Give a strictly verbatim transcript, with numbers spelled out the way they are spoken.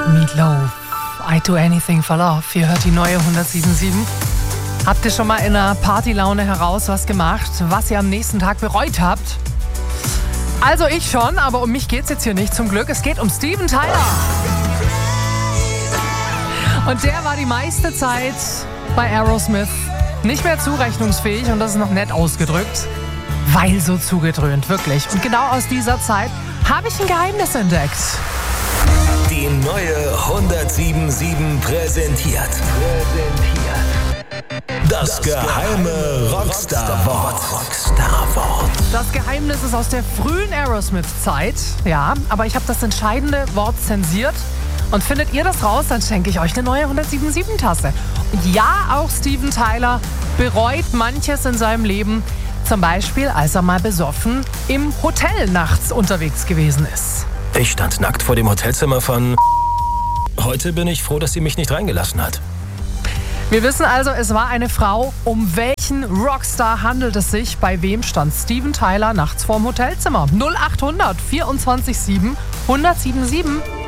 Meatloaf, I'd do anything for love. Ihr hört die neue hundertsieben Komma sieben. Habt ihr schon mal in einer Partylaune heraus was gemacht, was ihr am nächsten Tag bereut habt? Also ich schon, aber um mich geht's jetzt hier nicht, zum Glück. Es geht um Steven Tyler. Und der war die meiste Zeit bei Aerosmith nicht mehr zurechnungsfähig, und das ist noch nett ausgedrückt, weil so zugedröhnt, wirklich. Und genau aus dieser Zeit habe ich ein Geheimnis entdeckt. Die neue hundertsieben Komma sieben präsentiert. Präsentiert. Das, das geheime Rockstar-Wort. Rockstar-Wort. Das Geheimnis ist aus der frühen Aerosmith-Zeit, ja, aber ich habe das entscheidende Wort zensiert. Und findet ihr das raus, dann schenke ich euch eine neue hundertsieben Komma sieben Tasse. Und ja, auch Steven Tyler bereut manches in seinem Leben. Zum Beispiel, als er mal besoffen im Hotel nachts unterwegs gewesen ist. Ich stand nackt vor dem Hotelzimmer von... Heute bin ich froh, dass sie mich nicht reingelassen hat. Wir wissen also, es war eine Frau. Um welchen Rockstar handelt es sich? Bei wem stand Steven Tyler nachts vorm Hotelzimmer? null acht hundert vierundzwanzig sieben hundertsieben Komma sieben.